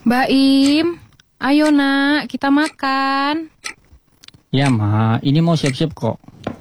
Baim, ayo nak, kita makan. Ya, Ma. Ini mau siap-siap kok.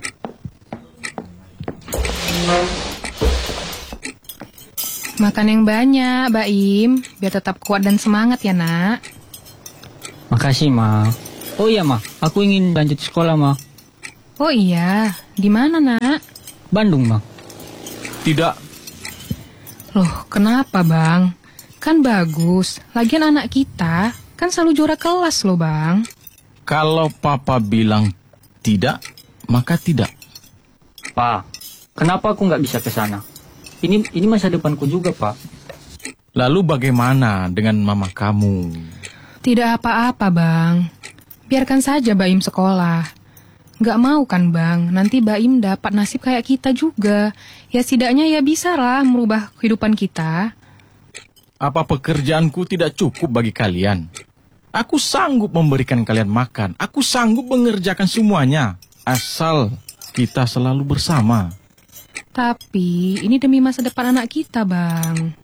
Makan yang banyak, Baim, biar tetap kuat dan semangat ya, nak. Makasih, Ma. Oh iya, Ma. Aku ingin lanjut sekolah, Ma. Oh iya, di mana, nak? Bandung, Ma. Tidak, Loh, kenapa, Bang? Kan bagus. Lagian anak kita kan selalu juara kelas loh, Bang. kalau Papa bilang tidak, maka tidak. Pa, kenapa aku nggak bisa ke sana? Ini masa depanku juga, Pak. Lalu bagaimana dengan mama kamu? Tidak apa-apa, Bang. Biarkan saja Baim sekolah. Nggak mau kan, Bang? Nanti Baim dapat nasib kayak kita juga. Ya setidaknya ya bisa lah merubah kehidupan kita. Apa pekerjaanku tidak cukup bagi kalian? Aku sanggup memberikan kalian makan. Aku sanggup mengerjakan semuanya. Asal kita selalu bersama. Tapi ini demi masa depan anak kita, Bang.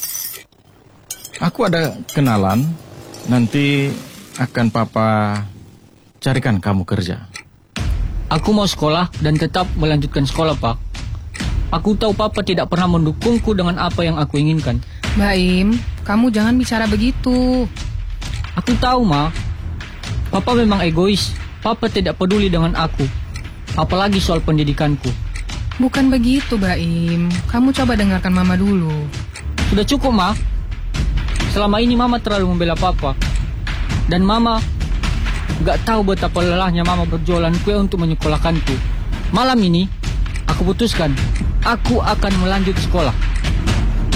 Aku ada kenalan. Nanti akan Papa carikan kamu kerja. Aku mau sekolah dan tetap melanjutkan sekolah, Pak. Aku tahu Papa tidak pernah mendukungku dengan apa yang aku inginkan. Baim, kamu jangan bicara begitu. Aku tahu, Ma. Papa memang egois. Papa tidak peduli dengan aku. Apalagi soal pendidikanku. Bukan begitu, Baim. Kamu coba dengarkan Mama dulu. Sudah cukup, Ma. Selama ini Mama terlalu membela Papa. Dan Mama gak tahu betapa lelahnya Mama berjualan kue untuk menyekolahkanku. Malam ini, aku putuskan, aku akan melanjut sekolah.